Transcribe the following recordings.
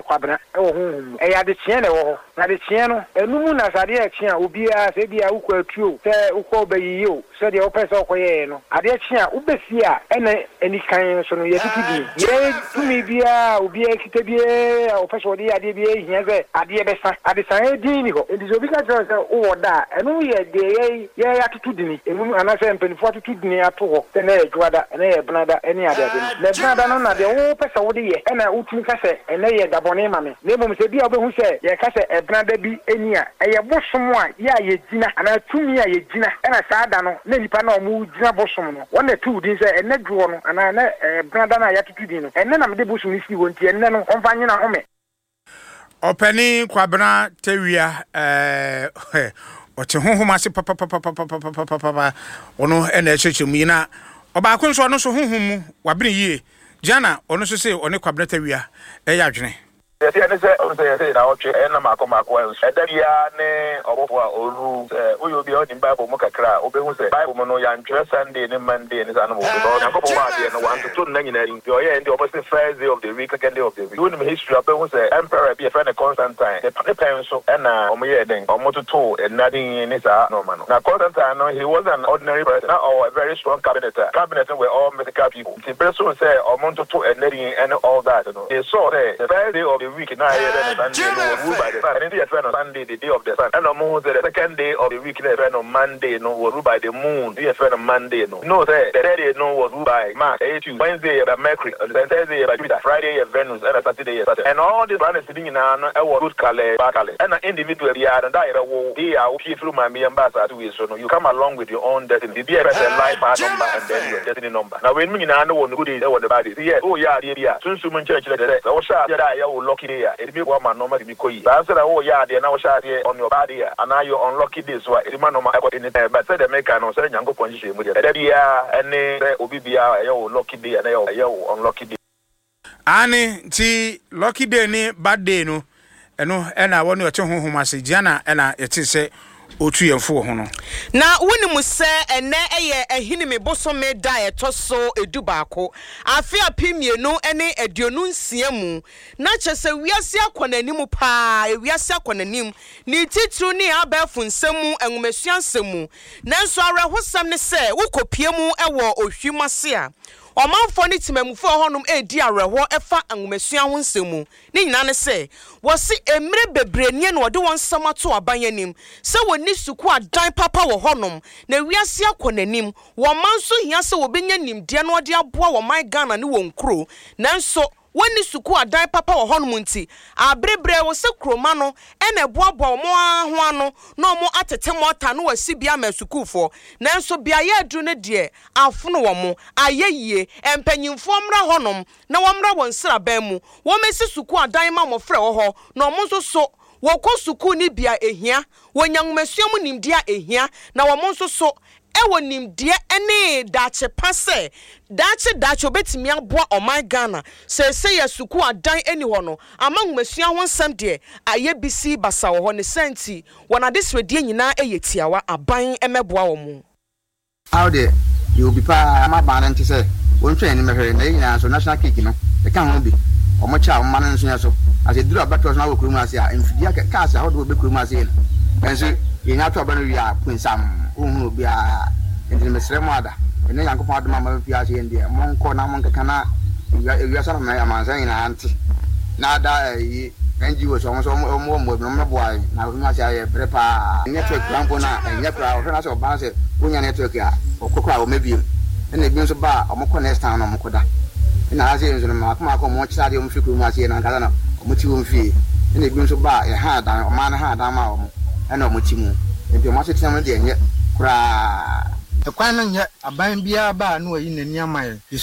kwabena e wo honhom e ya de kye na wo na de kye no enumu na sade e kye a obi a se bia ukọ atuo se ukọ bayiyi o se de opese okoye no ade kye a ubesi a ene enikan so no ye tutudi ye tumi bia obi a kite bia opese odi ade bia hia se ade besa ade san edin ni ho edi obi ka tell se wo da enu ye de ye ya tutudi ni enu anase mpanifo tutudi ni ato ho se na edwada na ye brada eni ade ade na brada no na de wo pese wo de ye ena utumi ka se ene ye dabone mame na ebo se bia obehu se ye ka se brada bi eni a eye bosom a ya ye gina ana tumi a ye gina ena saa da no na nipa na omu gina bosom no wona tu din se ene dwo no ana na brada na ya tutudi no ene na me de bosom ni si wonti ene no onfa nyina home Openi kwabena tewia ote honhom ase papa ono ena echechemu na obaako nso ono so honhom mu wabene yie Jana ono so se one kwabena tewia ya adwene Yes, say na oche na mako edaria ne obofo a oru uyo bi on Bible mu kakra obehu se Bible mu no ya ntwe Sunday ne Monday ne sa no bo na ko wa de no wan to na nyina ri yo ye ndi opposite first day of the week, second day of the week. You know history obehu se emperor be a friend of Constantine the pen so na omo ye den omo to enadin ne sa no man na Constantine no he was an ordinary person or a very strong cabinet were all medical people. The person say omo to enadin and all that no they saw the first day of the week now Sunday no ruled by the sun. And the friend on Sunday, the day of the sun. And on the second day of the week, the friend on Monday no was ruled by the moon. The friend on Monday no. No, the third day no was ruled by Mars. Wednesday by Mercury. Thursday by Jupiter. Friday Venus. And Saturday Saturn. And all these planets sitting in an was good color, bad color. And an individual are and die they are through my ambassador to so you come along with your own destiny. The press a life part number and then your destiny number. Now when me na know one good day what the body. Yeah, oh yeah, yeah. Soon soon church like that. So sha yeah, lucky day. It be one man normal be koi. Answer oh yeah, they now share on your body and now you unlucky this one. It man no matter any time. But say the make no say nyango ponji with there be any obi bia you lucky day and you unlucky day. Ani ti lucky day ni bad day no. Eno na wonu oche honhom ase Jana na yeti se otu yemfo ho no. Na woni mu se ene eye ehini me bosome da etoso edu baako. Afi apimienu ene aduonu nsia mu. Na chese wiase akonanim pa, wiase akonanim. Ni titru ni abafu nsemu enwumesua nsemu. Nanso arehosam ne se wokopie mu ewo ohwimase a. Omanfo ni timamufo honum edi areho efa anwumesua ho nsemu ni nyina ne se wo se emre bebrenie na wode won samato abanyanim se woni suku adan papa wo honum na wiase akonanim wo manso hia se wo benya nimde na wode aboa wo man Ghana ne won kro nanso woni suku adan papa wo honum nti abrebre wo se kroma no ene boabo mo ho ano na mo atete mota no wasi bia ma sukufo nanso bia ye adu ne de afono wo mo ayeyie empanyimfo mra honum na wo mra won sra ban mu wo mesi suku adan ma mo frɛ wo ho na mo nso so wo kɔ suku ni bia ehia wo nyanwumesuam nimdia ehia na wo mo nso so ewo nimdie ene dache pase dache obetimi aboa oman Ghana se ya suku adan eni ho no ama nwumesua ho nsam de aye bisi basa wo ho ne senti wona de sredie nyina eyetiawa aban emeboa wo mu how de you be pa ma ban nti se won twa ni mehwe na nyina so national cake no e kan ho bi omo cha omo man nso ya so as e duru abatos na wo kuru mu ase a emfidia ka ase ho de wo be kuru mu ase enso yenya to abanu wi a pinsam ohun obi a enti mesre mo ada ene yankopon adoma ma fi ase ndi monko na monka kana ewia sa na amansan ina anti na ada yi NGO so mo boy na ohun ase aye prepa network rampo na enya kra ohwe na so ba se wonya network a okokra o mebiem ene bi nso ba omko next time na omko da ina ase nso ma akoma mo chira de omfi kru mu ase na nkala na omuti wo mfi ene bi nso ba e ha dan o ma na ha dan ma o ena omuti mu enti o ma se tina de enye kra ekwan no nye aban bia ba na oyi nani amaye the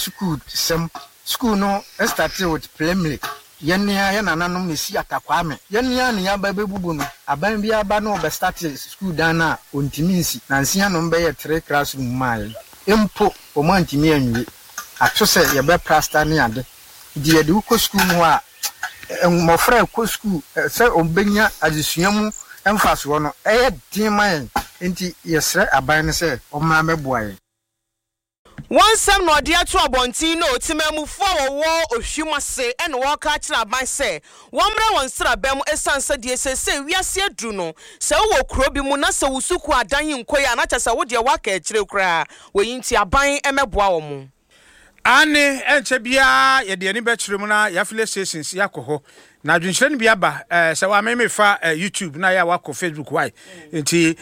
school no started with primary yenia ya nananom ne si atakwame yenia ne ya ba bebubu no aban bia ba no be start school dan na ontimi nsi na nsia no be ye 3 classroom mai empo o ma ntimi anwie ato se ye be plaster ne ade di ye de ko school no a mofra ko school se obenya adesuamu emfaso no eye din man enti yesre aban ne se o ma meboaye One sem no dia to abontin no timamufo wo ohwimase ene wo ka kira aban se womre won sra bem esanse de se wiase adru no se wo kuro bi mu na se wusuku adan nkoya na kyese wo de waka akire kura woyinti aban emeboa wo mu ane enche bia ye de ani be kire mu na ya file stations yakoho na adwenhyire ne bia ba se wa me fa YouTube na ya wako Facebook why nti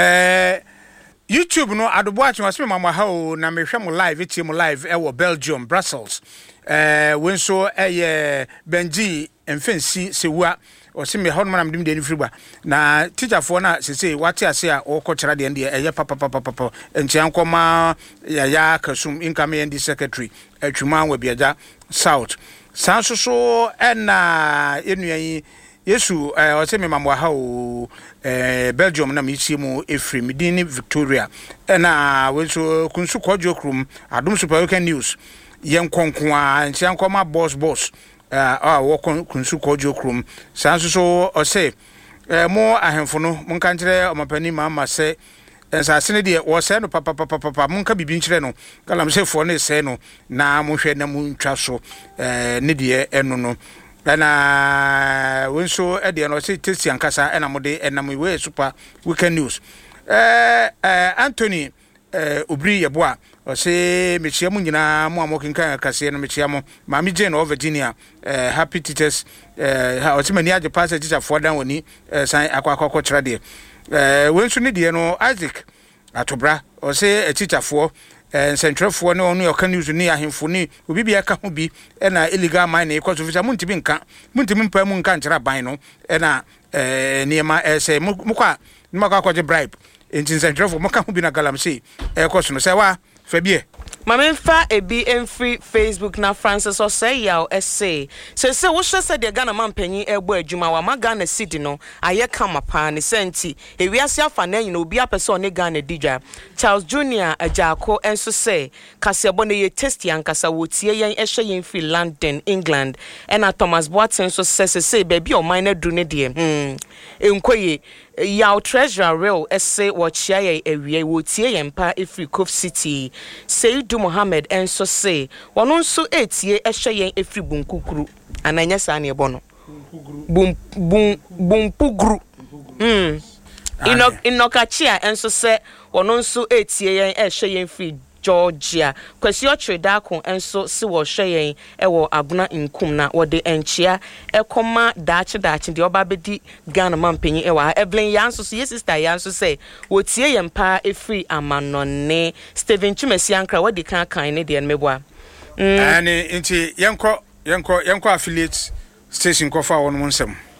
YouTube no adoboachi waseme mama ha o na mehwe mo live etie mo live e wo Belgium Brussels wenso Benji emfensi sewa o se me hon manam dim de ni friba na teacher fo na sese wate ase a o ko kira de eye papa enchian koma ya kasum income and secretary atwuma wa biaja South sansoso na enuan Yesu o se me mama ha o Belgium na michi mu efri midini Victoria na wenso kunsu kwadwo krum adom super weekend news yen konkoa nchian koma boss wo kunsu kwadwo krum sanso so o se mo ahemfo no mun kan kire o mapani mama se ensase ne de wo se no papa mun ka bibi nkire no kalam se fo ne se no na mo hwe na mun twa so ne de eno no na wenso de no se tesi ankasa na mo de enam we super weekend news Anthony Obri Yeboa o se mechia mu nyina mo amokinkan kase no mechia mo Mami Jane of Virginia happy teachers o se mani age pass teacher for dan woni san akwa kira de wenso ne de no Isaac Atobra o se teacher for centralfo ne onu yoka news ni ahemfo ni obi bia ka ho bi na illegal mine because of muntimi nka muntimi mpa mu nka nkira ban no na niema se mukwa nimaka kwaje bribe enti centralfo maka ho bi na galamse ekoso no se wa fa bie Mamemfa ebi free Facebook na Francis Oseyaw essay. Se wo hwese de Ghana mampanyi ebo adwuma wa Ghana city no aye kama pa ne senti ewiase afa na nyina obi apese one Ghana didwa Charles Junior Ajako enso se kasebo ne ye test yankasa wotie yen ehwe yen free London England na Thomas Boateng so se baby o mine na du ne de enkoye Yaw treasurer real essay wachia ye ewie wotie yen pa free Cove City Seidu Mohammed enso se wono nso etie ehwe yen efri bunkukuru ananya sa ne ebo no bumpuguru inokachia enso se wono nso etie yen ehwe yen free Georgia kwesi ochida ko enso si wo hwe yen ewo aguna nkum na wode enchia ekoma dachi de oba bedi Ghana mampanyi ewa Evelyn yanso so ye sister yanso say wotie yen pa efri amanone Steven Chumesi ankra wodi kan ne de meboa ani nti yenko affiliate station ko fa won mo nsem